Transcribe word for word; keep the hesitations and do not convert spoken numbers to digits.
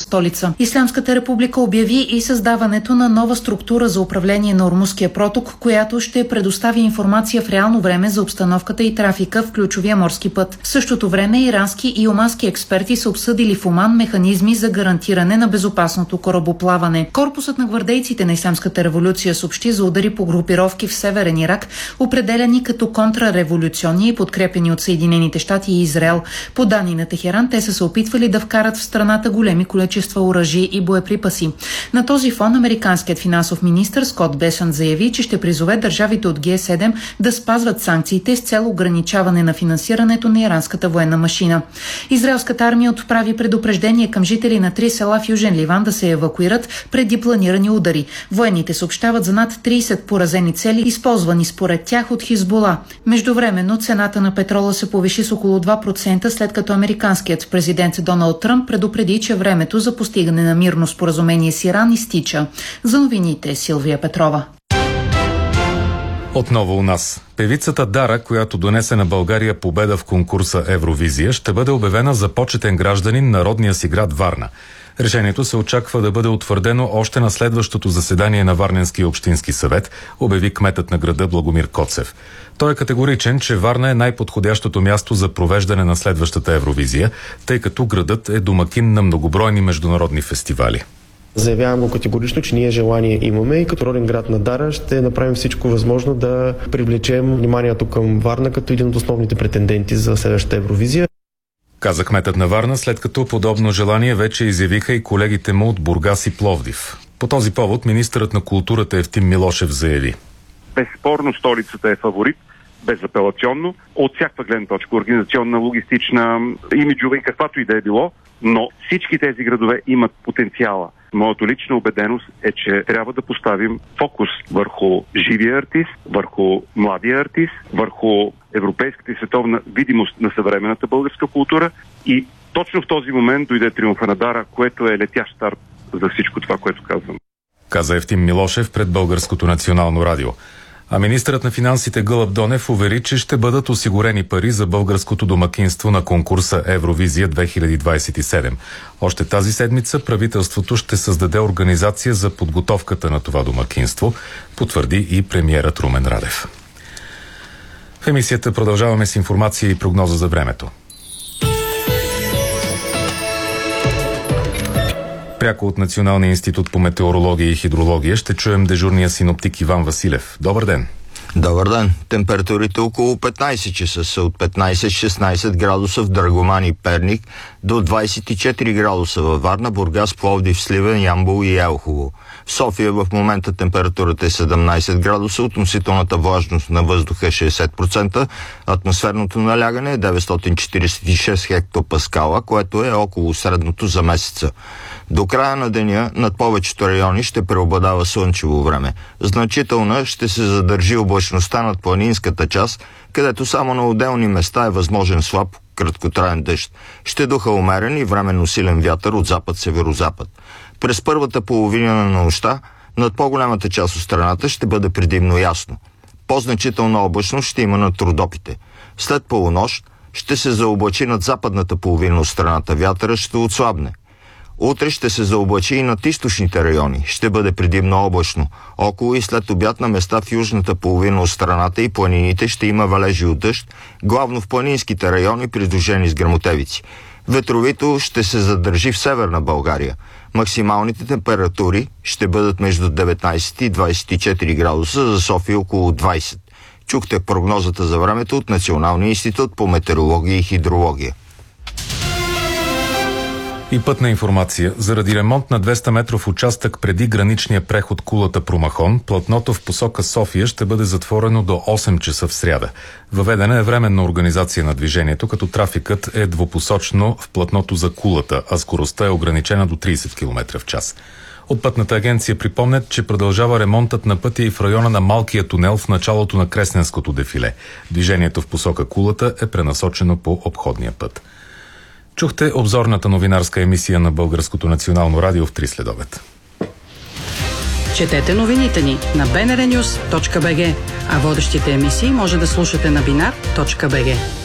столица. Ислямската република обяви и създаването на нова структура за управление на Ормузския проток, която ще предостави информация в реално време за обстановката и трафика в ключовия морски път. В същото време ирански и омански експерти са обсъдили в Оман механизми за гарантиране на безопасното корабоплаване. Корпусът на гвардейците на Ислямската революция съобщи за удари по групировки в Северен Ирак, определени като контрреволюционни и подкрепени от Съединените щати и Израел. По данни на Техеран, те са се опитвали да вкарат в страната големи количества оръжие и боеприпаси. На този фон американският финансов министър Скот Бесънт заяви, че ще призове държавите от Г седем да спазват санкциите с цел ограничаване на финансирането на иранската военна машина. Израелската армия отправи предупреждение към жители на три села в Южен Ливан да се евакуират преди планирани удари. Военните съобщават за над трийсет поразени цели, използвани според тях от Хизбула. Междувременно цената на петрола се повиши с около два процента, след като американският президент Доналд Тръмп предупреди, че времето за постигане на мирно споразумение с Иран изтича. За новините Силвия Петрова. Отново у нас. Певицата Дара, която донесе на България победа в конкурса Евровизия, ще бъде обявена за почетен гражданин на родния си град Варна. Решението се очаква да бъде утвърдено още на следващото заседание на Варненския общински съвет, обяви кметът на града Благомир Коцев. Той е категоричен, че Варна е най-подходящото място за провеждане на следващата Евровизия, тъй като градът е домакин на многобройни международни фестивали. Заявявам го категорично, че ние желание имаме и като роден град на Дара ще направим всичко възможно да привлечем вниманието към Варна като един от основните претенденти за следващата Евровизия. Каза кметът на Варна, след като подобно желание вече изявиха и колегите му от Бургас и Пловдив. По този повод министърът на културата Евтим Милошев заяви: безспорно столицата е фаворит, безапелационно, от всякаква гледна точка, организационна, логистична, имиджова и каквато и да е било, но всички тези градове имат потенциала. Моята лична убеденост е, че трябва да поставим фокус върху живия артист, върху младия артист, върху европейската и световна видимост на съвременната българска култура и точно в този момент дойде триумфа на Дара, което е летящ старт за всичко това, което казвам. Каза Евтим Милошев пред Българското национално радио. А министърът на финансите Гълъб Донев увери, че ще бъдат осигурени пари за българското домакинство на конкурса Евровизия две хиляди двадесет и седем. Още тази седмица правителството ще създаде организация за подготовката на това домакинство, потвърди и премиерът Румен Радев. В емисията продължаваме с информация и прогноза за времето. Пряко от Националния институт по метеорология и хидрология ще чуем дежурния синоптик Иван Василев. Добър ден! Добър ден! Температурите около петнайсет часа са от петнайсет-шестнайсет градуса в Драгоман и Перник до двайсет и четири градуса във Варна, Бургас, Пловдив, Сливен, Ямбол и Елхово. В София в момента температурата е седемнайсет градуса, относителната влажност на въздуха е шейсет процента, атмосферното налягане е деветстотин четирийсет и шест хектопаскала, което е около средното за месеца. До края на деня над повечето райони ще преобладава слънчево време. Значителна ще се задържи облачността над планинската част, където само на отделни места е възможен слаб краткотраен дъжд. Ще духа умерен и временно силен вятър от запад-северозапад. През първата половина на нощта над по-голямата част от страната ще бъде предимно ясно. По-значителна облачност ще има над Родопите. След полунощ ще се заоблачи над западната половина от страната. Вятърът ще отслабне. Утре ще се заоблачи и над източните райони. Ще бъде предимно облачно. Около и след обяд на места в южната половина от страната и планините ще има валежи от дъжд, главно в планинските райони, придружени с гръмотевици. Ветровито ще се задържи в северна България. Максималните температури ще бъдат между деветнайсет и двайсет и четири градуса, за София около двайсет. Чухте прогнозата за времето от Националния институт по метеорология и хидрология. И пътна информация. Заради ремонт на двеста метров участък преди граничния преход Кулата Промахон, платното в посока София ще бъде затворено до осем часа в сряда. Въведена е временна организация на движението, като трафикът е двупосочно в платното за Кулата, а скоростта е ограничена до трийсет километра в час. От пътната агенция припомнят, че продължава ремонтът на пътя и в района на Малкия тунел в началото на Кресненското дефиле. Движението в посока Кулата е пренасочено по обходния път. Чухте обзорната новинарска емисия на Българското национално радио в три следобед. Четете новините ни на би ен ар нюс точка би джи, а водещите емисии може да слушате на бинар точка би джи.